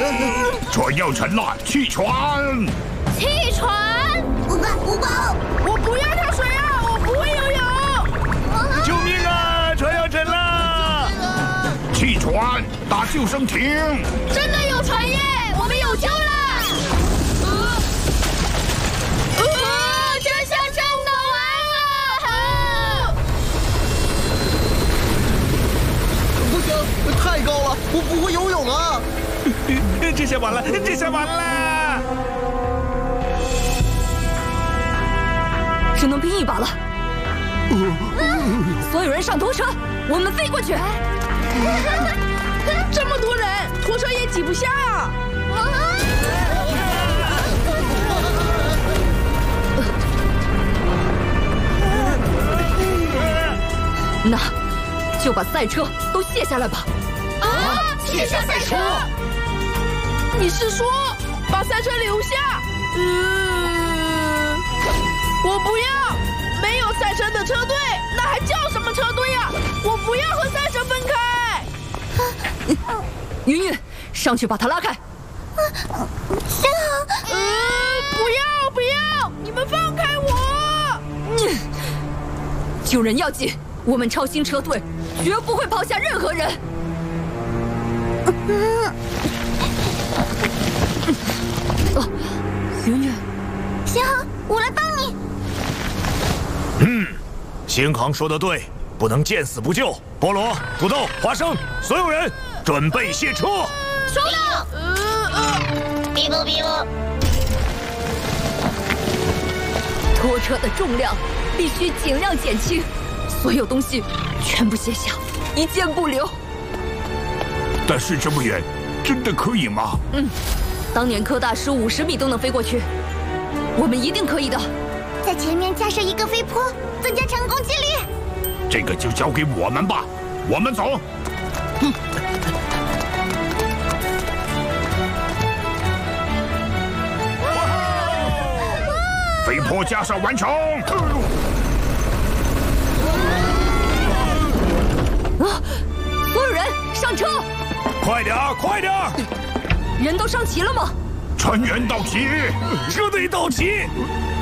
船要沉了，弃船！ 弃船！ 五宝， 我不要跳水啊！我不会游泳！ 救命啊！船要沉了！ 弃船，打救生艇！ 真的有船耶！我们有救了！这下真的完了！ 不行，太高了，我不会游泳啊！ 这下完了，这下完了！ 只能拼一把了。所有人上拖车，我们飞过去。 这么多人，拖车也挤不下啊！ 那就把赛车都卸下来吧。 卸下赛车！ 你是说把赛车留下？我不要！没有赛车的车队，那还叫什么车队呀？我不要和赛车分开！ 云云，上去把他拉开。 幸好， 不要！你们放开我！ 救人要紧，我们超星车队绝不会抛下任何人。云云， 幸好我来帮你。 星航说的对，不能见死不救。菠萝、土豆、花生，所有人准备卸车。 收到。 比不。 拖车的重量必须尽量减轻，所有东西全部卸下，一件不留。 但是这么远，真的可以吗？ 当年柯大师50米都能飞过去，我们一定可以的。 在前面加设一个飞坡，增加成功几率。 这个就交给我们吧，我们走。飞坡加设完成。 所有人上车！ 快点儿，快点儿！ 人都上齐了吗？ 船员到齐， 车队到齐。